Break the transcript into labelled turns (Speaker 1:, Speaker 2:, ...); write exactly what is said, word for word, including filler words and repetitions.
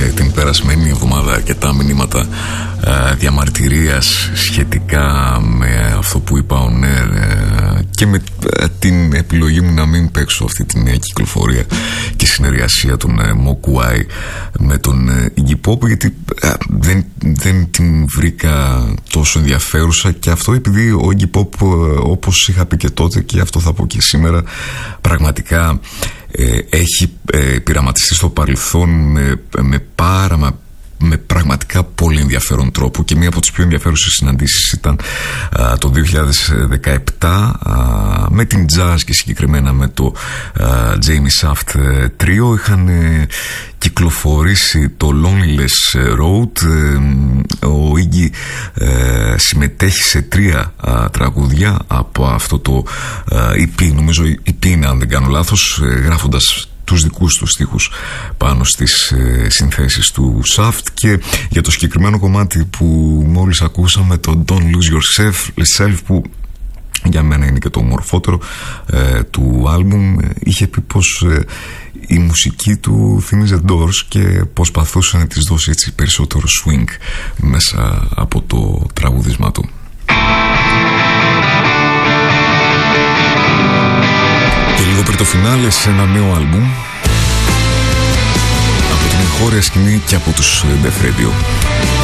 Speaker 1: την περασμένη εβδομάδα αρκετά μηνύματα ε, διαμαρτυρίας σχετικά με αυτό που είπα ο Νέρ ε, και με ε, την επιλογή μου να μην παίξω αυτή την νέα κυκλοφορία και συνεργασία των ε, Mogwai με τον ε, Iggy Pop, γιατί ε, δεν, δεν την βρήκα τόσο ενδιαφέρουσα, και αυτό επειδή ο Iggy Pop, ε, όπως είχα πει και τότε και αυτό θα πω και σήμερα, πραγματικά ε, έχει ε, πειραματιστεί στο παρελθόν με, με πάρα με, με πραγματικά πολύ ενδιαφέρον τρόπο, και μία από τις πιο ενδιαφέρουσες συναντήσεις ήταν α, το δύο χιλιάδες δεκαεπτά α, με την Jazz και συγκεκριμένα με το α, Jamie Saft Trio. Είχαν ε, κυκλοφορήσει το Loneliness Road. ε, ο Iggy ε, συμμετέχει σε τρία α, τραγούδια από αυτό το α, ι πι, νομίζω ι πι είναι αν δεν κάνω λάθος, ε, γράφοντας τους δικούς τους στίχους πάνω στις ε, συνθέσεις του Saft. Και για το συγκεκριμένο κομμάτι που μόλις ακούσαμε, το Don't Lose Yourself, που για μένα είναι και το μορφότερο ε, του άλμπουμ, είχε πει πως ε, η μουσική του θύμιζε Doors και προσπαθούσε να της δώσει έτσι περισσότερο swing μέσα από το τραγουδίσμα του. Και λίγο πριν το φινάλε, σε ένα νέο άλμπουμ από την εγχώρια σκηνή και από τους Death Radio.